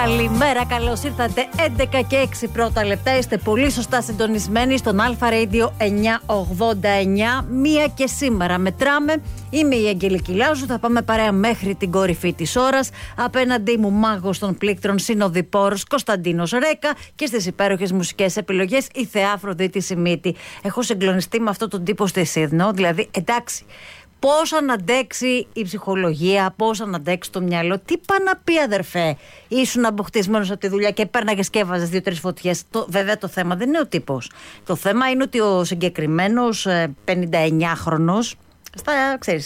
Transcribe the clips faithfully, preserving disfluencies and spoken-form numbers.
Καλημέρα, καλώς ήρθατε. έντεκα και έξι πρώτα λεπτά. Είστε πολύ σωστά συντονισμένοι στον Αλφα Radio εννιακόσια ογδόντα εννιά. Μία και σήμερα μετράμε. Είμαι η Αγγελική Λάζου. Θα πάμε παρέα μέχρι την κορυφή της ώρας. Απέναντί μου, μάγος των πλήκτρων, συνοδοιπόρος Κωνσταντίνος Ρέκα. Και στις υπέροχες μουσικές επιλογές, η Θεά Αφροδίτη Σιμίτη. Έχω συγκλονιστεί με αυτόν τον τύπο στη Σίδνο. Δηλαδή, εντάξει. Πώς να αντέξει η ψυχολογία, πώς να αντέξει το μυαλό. Τι πά να πει, αδερφέ, ήσουν αποκτισμένος από τη δουλειά και πέρναγες και έβαζες δύο-τρεις φωτιές. Το, βέβαια το θέμα δεν είναι ο τύπος. Το θέμα είναι ότι ο συγκεκριμένος πενηνταεννιάχρονος, στα, ξέρεις,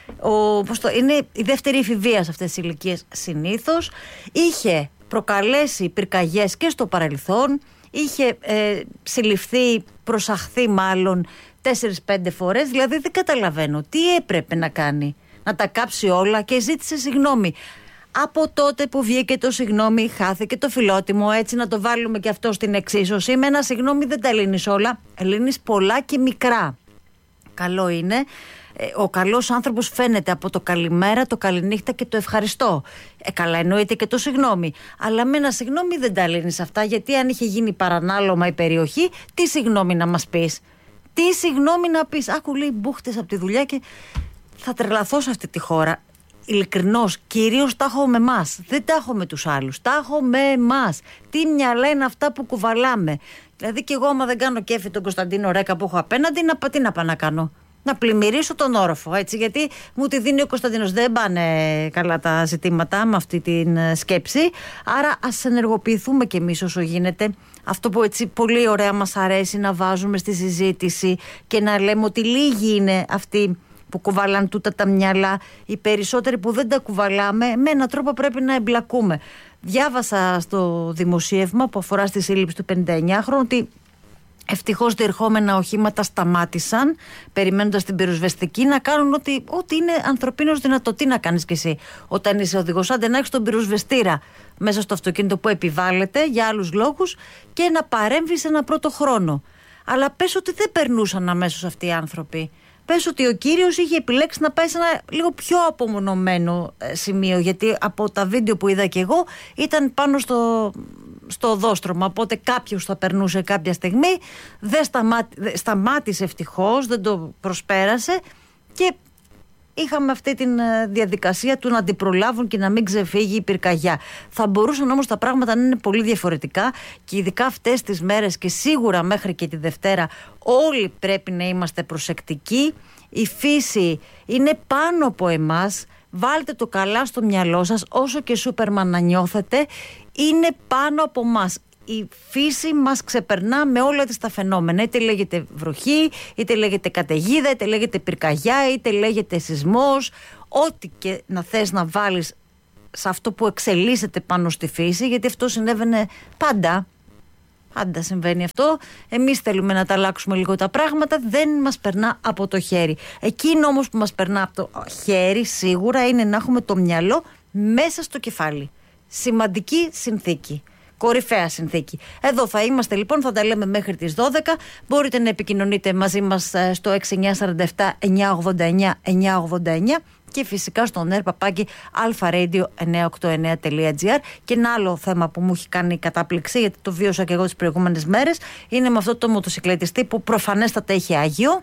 ο, πώς το, είναι η δεύτερη εφηβεία σε αυτές τις ηλικίες συνήθως, είχε προκαλέσει πυρκαγιές και στο παρελθόν, είχε ε, συλληφθεί, προσαχθεί μάλλον, τέσσερις-πέντε φορές, δηλαδή δεν καταλαβαίνω τι έπρεπε να κάνει. Να τα κάψει όλα και ζήτησε συγγνώμη. Από τότε που βγήκε το συγγνώμη, χάθηκε το φιλότιμο, έτσι να το βάλουμε και αυτό στην εξίσωση. Με ένα συγγνώμη δεν τα λύνεις όλα, λύνεις πολλά και μικρά. Καλό είναι. Ο καλός άνθρωπος φαίνεται από το καλημέρα, το καληνύχτα και το ευχαριστώ. Ε, καλά, εννοείται και το συγγνώμη. Αλλά με ένα συγγνώμη δεν τα λύνεις αυτά, γιατί αν είχε γίνει παρανάλωμα η περιοχή, τι συγγνώμη να μας πεις. Τι συγγνώμη να πεις. Άκου, λέει, μπούχτες από τη δουλειά και θα τρελαθώ σε αυτή τη χώρα. Ειλικρινώς, κυρίως τα έχω με εμάς. Δεν τα έχω με τους άλλους. Τα έχω με εμάς. Τι μυαλά είναι αυτά που κουβαλάμε. Δηλαδή, και εγώ, άμα δεν κάνω κέφι τον Κωνσταντίνο Ρέκα που έχω απέναντι, να, τι να πάω να κάνω. Να πλημμυρίσω τον όροφο, έτσι, γιατί μου τη δίνει ο Κωνσταντίνος. Δεν πάνε καλά τα ζητήματα με αυτή την σκέψη. Άρα ας ενεργοποιηθούμε κι εμείς όσο γίνεται. Αυτό που έτσι πολύ ωραία μας αρέσει να βάζουμε στη συζήτηση και να λέμε ότι λίγοι είναι αυτοί που κουβαλάνε τούτα τα μυαλά. Οι περισσότεροι που δεν τα κουβαλάμε, με έναν τρόπο πρέπει να εμπλακούμε. Διάβασα στο δημοσίευμα που αφορά στη σύλληψη του πενηνταεννιάχρονου ότι ευτυχώς διερχόμενα οχήματα σταμάτησαν, περιμένοντας την πυροσβεστική, να κάνουν ό,τι, ό,τι είναι ανθρωπίνως δυνατό. Τι να κάνεις κι εσύ όταν είσαι οδηγός, άντε να έχεις τον πυροσβεστήρα μέσα στο αυτοκίνητο που επιβάλλεται για άλλους λόγους και να παρέμβεις ένα πρώτο χρόνο. Αλλά πες ότι δεν περνούσαν αμέσως αυτοί οι άνθρωποι. Πες ότι ο κύριος είχε επιλέξει να πάει σε ένα λίγο πιο απομονωμένο σημείο, γιατί από τα βίντεο που είδα και εγώ ήταν πάνω στο, στο οδόστρωμα, οπότε κάποιος θα περνούσε κάποια στιγμή, δεν σταμάτη, σταμάτησε ευτυχώς, δεν το προσπέρασε και είχαμε αυτή τη διαδικασία του να την προλάβουν και να μην ξεφύγει η πυρκαγιά. Θα μπορούσαν όμως τα πράγματα να είναι πολύ διαφορετικά και ειδικά αυτές τις μέρες και σίγουρα μέχρι και τη Δευτέρα όλοι πρέπει να είμαστε προσεκτικοί. Η φύση είναι πάνω από εμάς. Βάλτε το καλά στο μυαλό σας, όσο και Σούπερμαν να νιώθετε, είναι πάνω από εμάς. Η φύση μας ξεπερνά με όλα τις τα φαινόμενα. Είτε λέγεται βροχή, είτε λέγεται καταιγίδα, είτε λέγεται πυρκαγιά, είτε λέγεται σεισμός. Ό,τι και να θες να βάλεις σε αυτό που εξελίσσεται πάνω στη φύση, γιατί αυτό συνέβαινε πάντα. Πάντα συμβαίνει αυτό. Εμείς θέλουμε να τα αλλάξουμε λίγο τα πράγματα, δεν μας περνά από το χέρι. Εκείνο όμως που μας περνά από το χέρι σίγουρα είναι να έχουμε το μυαλό μέσα στο κεφάλι. Σημαντική συνθήκη. Κορυφαία συνθήκη. Εδώ θα είμαστε λοιπόν, θα τα λέμε μέχρι τις δώδεκα. Μπορείτε να επικοινωνείτε μαζί μας στο έξι εννιά τέσσερα επτά εννιά ογδόντα εννιά εννιά ογδόντα εννιά και φυσικά στο νερ παπάκι αλφα-radio εννιακόσια ογδόντα εννιά τελεία τζι άρ. Και ένα άλλο θέμα που μου έχει κάνει κατάπληξη, γιατί το βίωσα και εγώ τις προηγούμενες μέρες, είναι με αυτό το μοτοσυκλετιστή που προφανέστατα έχει άγιο.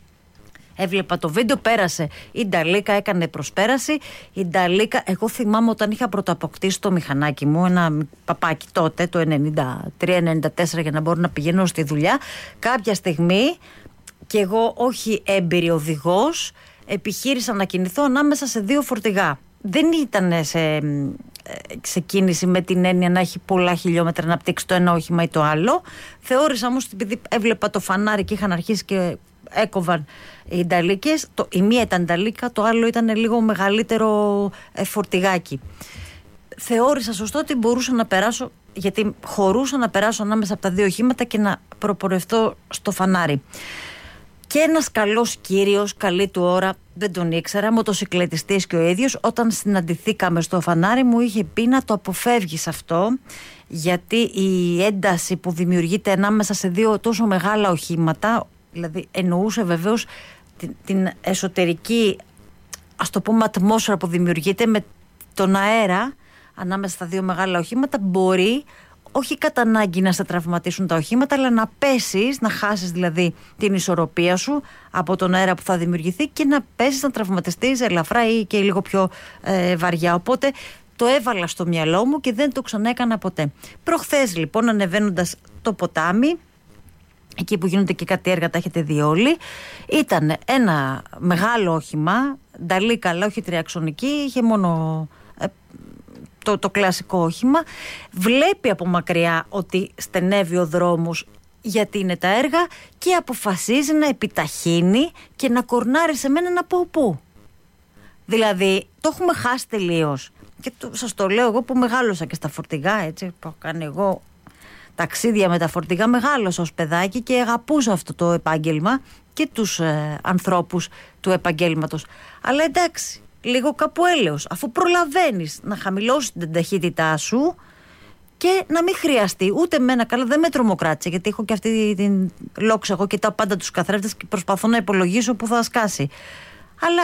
Έβλεπα το βίντεο, πέρασε η Νταλίκα, έκανε προσπέραση. Η Νταλίκα, εγώ θυμάμαι όταν είχα πρωτοαποκτήσει το μηχανάκι μου, ένα παπάκι τότε, το ενενήντα τρία ενενήντα τέσσερα, για να μπορώ να πηγαίνω στη δουλειά. Κάποια στιγμή, και εγώ όχι έμπειρη οδηγός, επιχείρησα να κινηθώ ανάμεσα σε δύο φορτηγά. Δεν ήταν σε, σε κίνηση με την έννοια να έχει πολλά χιλιόμετρα να πτύξει το ένα όχημα ή το άλλο. Θεώρησα όμως, επειδή έβλεπα το φανάρι και είχαν αρχίσει και έκοβαν οι νταλίκες, το, η μία ήταν νταλίκα, το άλλο ήταν λίγο μεγαλύτερο ε, φορτηγάκι. Θεώρησα σωστό ότι μπορούσα να περάσω, γιατί χωρούσα να περάσω ανάμεσα από τα δύο οχήματα και να προπορευτώ στο φανάρι. Και ένας καλός κύριος, καλή του ώρα, δεν τον ήξερα, μοτοσυκλετιστής και ο ίδιος, όταν συναντηθήκαμε στο φανάρι μου είχε πει να το αποφεύγεις αυτό, γιατί η ένταση που δημιουργείται ανάμεσα σε δύο τόσο μεγάλα οχήματα, δηλαδή εννοούσε βεβαίως την, την εσωτερική, ας το πούμε, ατμόσφαιρα που δημιουργείται με τον αέρα ανάμεσα στα δύο μεγάλα οχήματα, μπορεί όχι κατά ανάγκη να σε τραυματίσουν τα οχήματα, αλλά να πέσεις, να χάσεις δηλαδή την ισορροπία σου από τον αέρα που θα δημιουργηθεί και να πέσεις, να τραυματιστείς ελαφρά ή και λίγο πιο ε, βαριά. Οπότε το έβαλα στο μυαλό μου και δεν το ξαναέκανα ποτέ. Προχθές λοιπόν, ανεβαίνοντας το ποτάμι, εκεί που γίνονται και κάτι έργα, τα έχετε δει όλοι, ήταν ένα μεγάλο όχημα, νταλή καλά, όχι τριαξονική, είχε μόνο ε, το, το κλασικό όχημα. Βλέπει από μακριά ότι στενεύει ο δρόμος γιατί είναι τα έργα και αποφασίζει να επιταχύνει και να κορνάρει σε μένα να πω πού. Δηλαδή το έχουμε χάσει τελείως. Και το, σας το λέω εγώ που μεγάλωσα και στα φορτηγά, έτσι, που έχω κάνει εγώ ταξίδια με τα φορτηγά, μεγάλωσα ως παιδάκι και αγαπούσα αυτό το επάγγελμα και τους ε, ανθρώπους του επαγγέλματος. Αλλά εντάξει, λίγο κάπου έλεος, αφού προλαβαίνεις να χαμηλώσεις την ταχύτητά σου και να μην χρειαστεί ούτε μένα, καλά δεν με τρομοκράτησε, γιατί έχω και αυτή την λόξα, εγώ κοιτάω πάντα τους καθρέφτες και προσπαθώ να υπολογίσω που θα σκάσει. Αλλά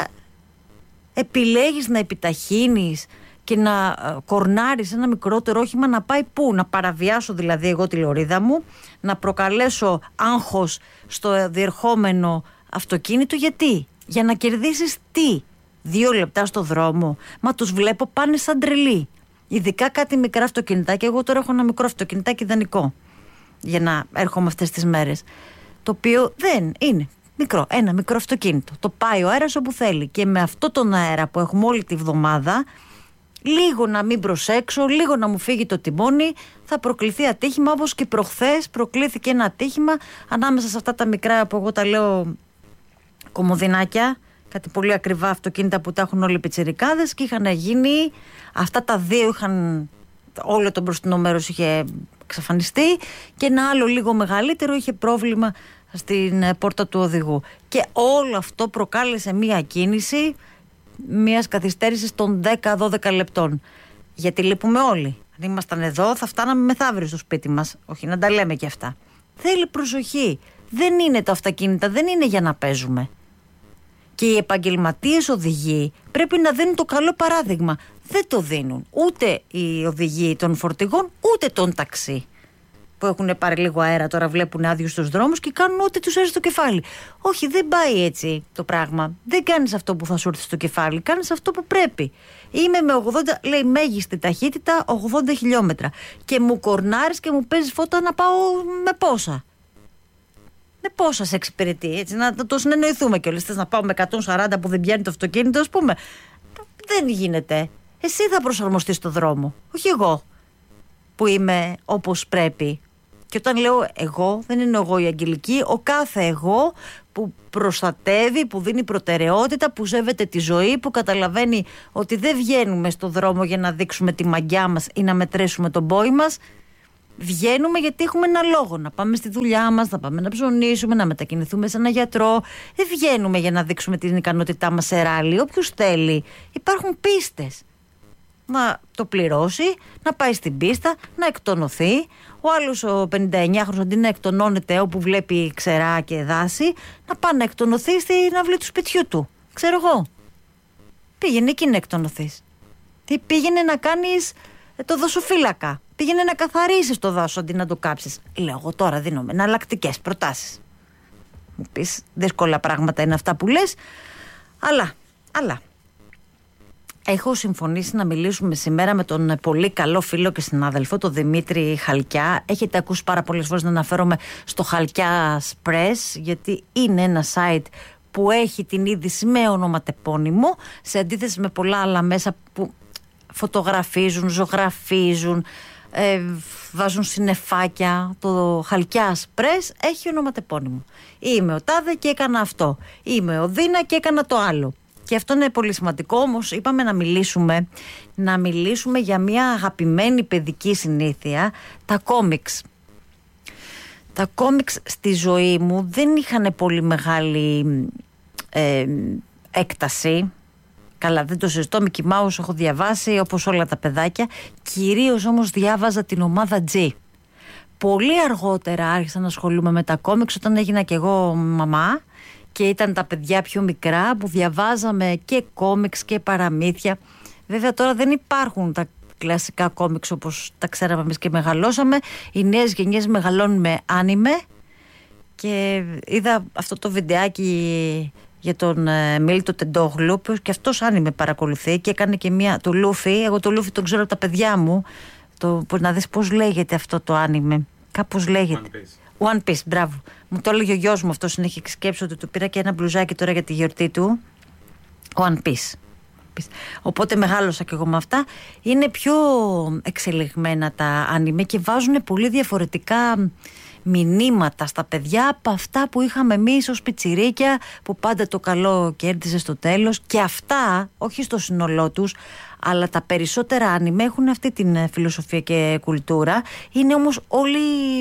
επιλέγεις να επιταχύνεις και να κορνάρεις ένα μικρότερο όχημα να πάει πού, να παραβιάσω δηλαδή εγώ τη λωρίδα μου, να προκαλέσω άγχος στο διερχόμενο αυτοκίνητο, γιατί, για να κερδίσεις τι, δύο λεπτά στο δρόμο, μα τους βλέπω πάνε σαν τρελοί, ειδικά κάτι μικρά αυτοκινητάκια. Εγώ τώρα έχω ένα μικρό αυτοκινητάκι δανεικό για να έρχομαι αυτές τις μέρες, το οποίο δεν είναι μικρό, ένα μικρό αυτοκίνητο, το πάει ο αέρας όπου θέλει και με αυτό τον αέρα που έχουμε όλη τη βδομάδα, λίγο να μην προσέξω, λίγο να μου φύγει το τιμόνι, θα προκληθεί ατύχημα, όπως και προχθές προκλήθηκε ένα ατύχημα ανάμεσα σε αυτά τα μικρά που εγώ τα λέω κομμωδινάκια, κάτι πολύ ακριβά αυτοκίνητα που τα έχουν όλοι οι πιτσιρικάδες, και είχαν γίνει, αυτά τα δύο είχαν, όλο το μπροστινό μέρος είχε εξαφανιστεί και ένα άλλο λίγο μεγαλύτερο είχε πρόβλημα στην πόρτα του οδηγού. Και όλο αυτό προκάλεσε μία κίνηση μιας καθυστέρησης των δέκα δώδεκα λεπτών. Γιατί λείπουμε όλοι. Αν ήμασταν εδώ θα φτάναμε μεθαύριο στο σπίτι μας. Όχι να τα λέμε και αυτά. Θέλει προσοχή. Δεν είναι τα αυτοκίνητα, δεν είναι για να παίζουμε. Και οι επαγγελματίες οδηγοί πρέπει να δίνουν το καλό παράδειγμα. Δεν το δίνουν ούτε οι οδηγοί των φορτηγών ούτε των ταξί, που έχουν πάρει λίγο αέρα, τώρα βλέπουν άδειους στους δρόμους και κάνουν ό,τι τους έρθει στο κεφάλι. Όχι, δεν πάει έτσι το πράγμα. Δεν κάνεις αυτό που θα σου έρθει στο κεφάλι, κάνεις αυτό που πρέπει. Είμαι με ογδόντα, λέει μέγιστη ταχύτητα ογδόντα χιλιόμετρα και μου κορνάρεις και μου παίζεις φώτα να πάω με πόσα. Με πόσα σε εξυπηρετεί, έτσι, να το συνεννοηθούμε κιόλας. Θες να πάω με εκατόν σαράντα που δεν πιάνει το αυτοκίνητο, ας πούμε. Δεν γίνεται. Εσύ θα προσαρμοστείς στο δρόμο, όχι εγώ που είμαι όπως πρέπει. Και όταν λέω εγώ, δεν είναι εγώ η Αγγελική, ο κάθε εγώ που προστατεύει, που δίνει προτεραιότητα, που σέβεται τη ζωή, που καταλαβαίνει ότι δεν βγαίνουμε στο δρόμο για να δείξουμε τη μαγιά μας ή να μετρήσουμε τον πόη μας. Βγαίνουμε γιατί έχουμε ένα λόγο, να πάμε στη δουλειά μας, να πάμε να ψωνίσουμε, να μετακινηθούμε σε ένα γιατρό. Δεν βγαίνουμε για να δείξουμε την ικανότητά μας σε ράλι. Όποιος θέλει, υπάρχουν πίστες. Να το πληρώσει, να πάει στην πίστα, να εκτονωθεί. Ο άλλος ο πενηνταεννιάχρονος αντί να εκτονώνεται όπου βλέπει ξερά και δάση, να πάει να εκτονωθεί στην αυλή του σπιτιού του. Ξέρω εγώ. Πήγαινε εκεί να εκτονωθείς. Τι πήγαινε να κάνεις το δασοφύλακα. Πήγαινε να καθαρίσεις το δάσο αντί να το κάψεις. Λέω εγώ τώρα, δίνομαι εναλλακτικές προτάσεις. Μου πεις δύσκολα πράγματα είναι αυτά που λες, αλλά, αλλά έχω συμφωνήσει να μιλήσουμε σήμερα με τον πολύ καλό φίλο και συνάδελφο, τον Δημήτρη Χαλκιά. Έχετε ακούσει πάρα πολλές φορές να αναφέρομαι στο Χαλκιά Press, γιατί είναι ένα site που έχει την είδηση με ονοματεπώνυμο, σε αντίθεση με πολλά άλλα μέσα που φωτογραφίζουν, ζωγραφίζουν, ε, βάζουν συννεφάκια. Το Χαλκιά Press έχει ονοματεπώνυμο. Είμαι ο τάδε και έκανα αυτό. Είμαι ο Δίνα και έκανα το άλλο. Και αυτό είναι πολύ σημαντικό, όμως είπαμε να μιλήσουμε, να μιλήσουμε για μια αγαπημένη παιδική συνήθεια, τα κόμιξ. Τα κόμιξ στη ζωή μου δεν είχαν πολύ μεγάλη ε, έκταση. Καλά, δεν το συζητώ, Mickey Mouse έχω διαβάσει όπως όλα τα παιδάκια. Κυρίως όμως διάβαζα την ομάδα G. Πολύ αργότερα άρχισα να ασχολούμαι με τα κόμιξ όταν έγινα κι εγώ μαμά και ήταν τα παιδιά πιο μικρά που διαβάζαμε και κόμιξ και παραμύθια. Βέβαια τώρα δεν υπάρχουν τα κλασικά κόμιξ όπως τα ξέραμε εμείς και μεγαλώσαμε. Οι νέες γενιές μεγαλώνουν με άνιμε. Και είδα αυτό το βιντεάκι για τον ε, Μίλτο Τεντόγλου, που και αυτός άνιμε παρακολουθεί και έκανε και μια, το Λούφι. Εγώ το Λούφι τον ξέρω από τα παιδιά μου. Το, να δεις πώς λέγεται αυτό το άνιμε. Κάπως λέγεται One Piece. One Piece, μπράβο. Μου το έλεγε ο γιος μου αυτό, συνέχεια σκέψω ότι του πήρα και ένα μπλουζάκι τώρα για τη γιορτή του. One Piece. Οπότε μεγάλωσα και εγώ με αυτά. Είναι πιο εξελιγμένα τα άνιμε και βάζουν πολύ διαφορετικά μηνύματα στα παιδιά από αυτά που είχαμε εμείς ως πιτσιρίκια, που πάντα το καλό κέρδιζε στο τέλος. Και αυτά, όχι στο σύνολό τους, αλλά τα περισσότερα άνιμε έχουν αυτή την φιλοσοφία και κουλτούρα. Είναι όμως όλοι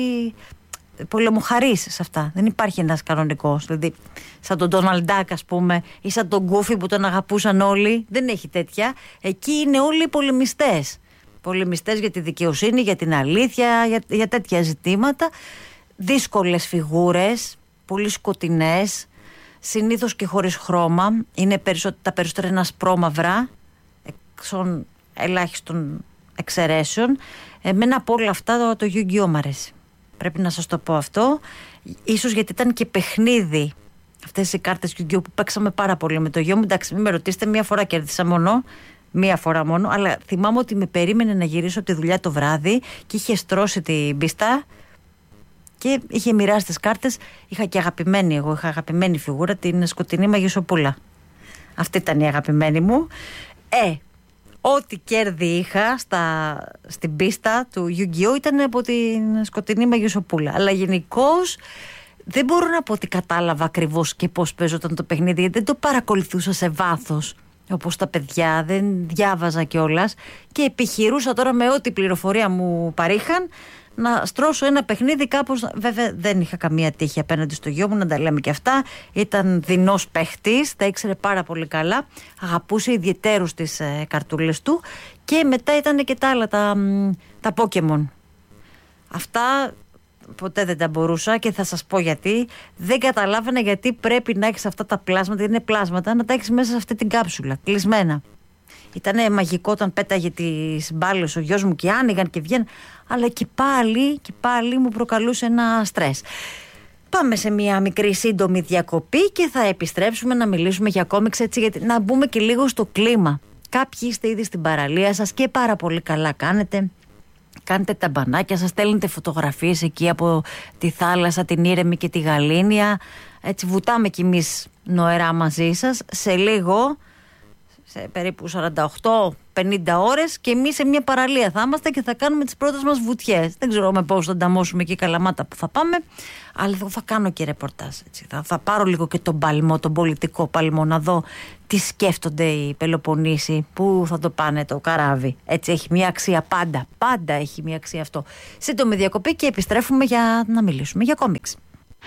πολεμοχαρείς σε αυτά. Δεν υπάρχει ένας κανονικός. Δηλαδή, σαν τον Ντόναλντ Ντακ, ας πούμε, ή σαν τον Γκούφι που τον αγαπούσαν όλοι. Δεν έχει τέτοια. Εκεί είναι όλοι πολεμιστές. Πολεμιστές για τη δικαιοσύνη, για την αλήθεια, για, για τέτοια ζητήματα. Δύσκολες φιγούρες, πολύ σκοτεινές, συνήθως και χωρίς χρώμα. Είναι περισσότερο, τα περισσότερα είναι ασπρόμαυρα, εξών ελάχιστων εξαιρέσεων. Εμένα από όλα αυτά το, το Yu-Gi-Oh μ' αρέσει. Πρέπει να σας το πω αυτό. Ίσως γιατί ήταν και παιχνίδι αυτές οι κάρτες Yu-Gi-Oh που παίξαμε πάρα πολύ με το γιο μου. Εντάξει, μην με ρωτήσετε, μία φορά κέρδισα μόνο. Μία φορά μόνο. Αλλά θυμάμαι ότι με περίμενε να γυρίσω από τη δουλειά το βράδυ και είχε στρώσει την πίστα και είχε μοιράσει τις κάρτες. Είχα και αγαπημένη, εγώ είχα αγαπημένη φιγούρα, την σκοτεινή Μαγισσοπούλα. Αυτή ήταν η αγαπημένη μου. Ε, ό,τι κέρδη είχα στα, στην πίστα του Yu-Gi-Oh ήταν από την σκοτεινή Μαγισσοπούλα. Αλλά γενικώς δεν μπορώ να πω ότι κατάλαβα ακριβώς και πώς παίζονταν το παιχνίδι, γιατί δεν το παρακολουθούσα σε βάθος όπως τα παιδιά, δεν διάβαζα κιόλας και επιχειρούσα τώρα με ό,τι πληροφορία μου παρήχαν να στρώσω ένα παιχνίδι κάπως. Βέβαια δεν είχα καμία τύχη απέναντι στο γιο μου, να τα λέμε και αυτά. Ήταν δεινός παίχτης, τα ήξερε πάρα πολύ καλά, αγαπούσε ιδιαιτέρως τις ε, καρτούλες του. Και μετά ήταν και τα άλλα, τα, τα Pokemon. Αυτά ποτέ δεν τα μπορούσα και θα σας πω γιατί. Δεν καταλάβαινα γιατί πρέπει να έχεις αυτά τα πλάσματα, γιατί είναι πλάσματα, να τα έχεις μέσα σε αυτή την κάψουλα, κλεισμένα. Ήτανε μαγικό όταν πέταγε τις μπάλες ο γιος μου και άνοιγαν και βγαίναν, αλλά και πάλι, και πάλι μου προκαλούσε ένα στρες. Πάμε σε μια μικρή σύντομη διακοπή και θα επιστρέψουμε να μιλήσουμε για κόμιξ, έτσι, γιατί να μπούμε και λίγο στο κλίμα. Κάποιοι είστε ήδη στην παραλία σας και πάρα πολύ καλά κάνετε. Κάνετε τα μπανάκια σας, στέλνετε φωτογραφίες εκεί από τη θάλασσα, την ήρεμη και τη γαλήνια. Έτσι βουτάμε κι εμείς νοερά μαζί σας. Σε λίγο, σε περίπου σαράντα οκτώ πενήντα ώρες, και εμείς σε μια παραλία θα είμαστε και θα κάνουμε τις πρώτες μας βουτιές. Δεν ξέρω με πώς θα ανταμώσουμε εκεί Καλαμάτα που θα πάμε, αλλά θα κάνω και ρεπορτάζ. Έτσι. Θα, θα πάρω λίγο και τον παλμό, τον πολιτικό παλμό, να δω τι σκέφτονται οι Πελοποννήσοι, πού θα το πάνε το καράβι. Έτσι, έχει μια αξία πάντα. Πάντα έχει μια αξία αυτό. Σύντομη διακοπή και επιστρέφουμε για να μιλήσουμε για κόμιξ.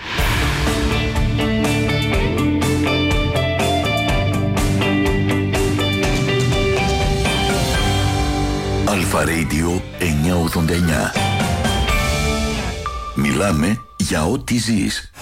Αλφα Radio εννιακόσια ογδόντα εννιά. Μιλάμε για ό,τι ζεις.